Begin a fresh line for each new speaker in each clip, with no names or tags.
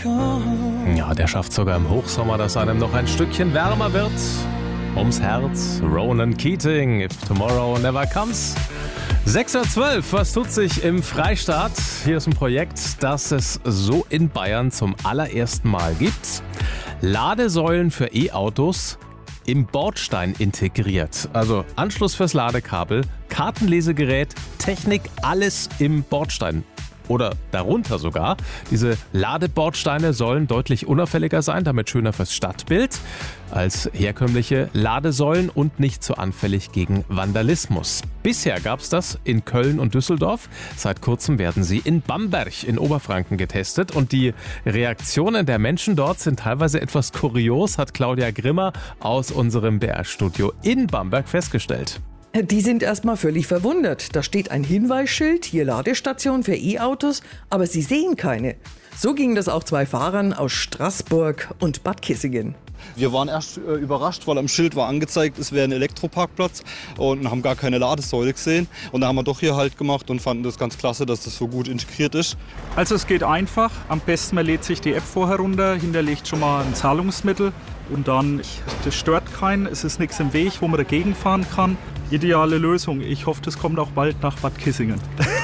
Ja, der schafft sogar im Hochsommer, dass einem noch ein Stückchen wärmer wird. Ums Herz, Ronan Keating, If Tomorrow Never Comes. 6:12 Uhr, was tut sich im Freistaat? Hier ist ein Projekt, das es so in Bayern zum allerersten Mal gibt. Ladesäulen für E-Autos im Bordstein integriert. Also Anschluss fürs Ladekabel, Kartenlesegerät, Technik, alles im Bordstein. Oder darunter sogar. Diese Ladebordsteine sollen deutlich unauffälliger sein, damit schöner fürs Stadtbild als herkömmliche Ladesäulen und nicht so anfällig gegen Vandalismus. Bisher gab es das in Köln und Düsseldorf. Seit kurzem werden sie in Bamberg in Oberfranken getestet. Und die Reaktionen der Menschen dort sind teilweise etwas kurios, hat Claudia Grimmer aus unserem BR-Studio in Bamberg festgestellt.
Die sind erstmal völlig verwundert. Da steht ein Hinweisschild, hier Ladestation für E-Autos, aber sie sehen keine. So ging das auch 2 Fahrern aus Straßburg und Bad Kissingen.
Wir waren erst überrascht, weil am Schild war angezeigt, es wäre ein Elektroparkplatz und haben gar keine Ladesäule gesehen. Und da haben wir doch hier Halt gemacht und fanden das ganz klasse, dass das so gut integriert ist.
Also es geht einfach. Am besten man lädt sich die App vorher runter, hinterlegt schon mal ein Zahlungsmittel und dann, das stört keinen, es ist nichts im Weg, wo man dagegen fahren kann. Ideale Lösung. Ich hoffe, das kommt auch bald nach Bad Kissingen.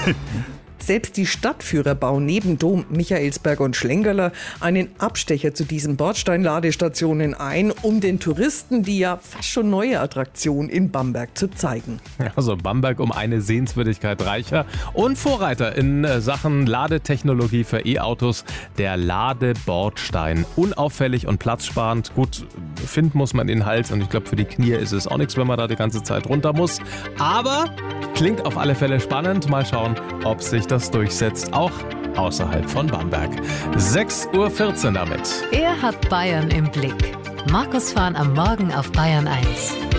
Selbst die Stadtführer bauen neben Dom, Michaelsberg und Schlengerler einen Abstecher zu diesen Bordsteinladestationen ein, um den Touristen die ja fast schon neue Attraktion in Bamberg zu zeigen.
Also Bamberg um eine Sehenswürdigkeit reicher und Vorreiter in Sachen Ladetechnologie für E-Autos, der Ladebordstein. Unauffällig und platzsparend. Gut, finden muss man ihn halt und ich glaube für die Knie ist es auch nichts, wenn man da die ganze Zeit runter muss. Aber klingt auf alle Fälle spannend. Mal schauen, ob sich das durchsetzt, auch außerhalb von Bamberg. 6:14 Uhr damit.
Er hat Bayern im Blick. Markus Fahn am Morgen auf Bayern 1.